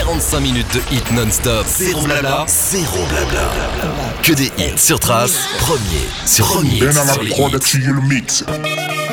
45 minutes de hit non-stop. Zéro blabla, zéro blabla. Que des hits sur Trace, premier sur les... production mix.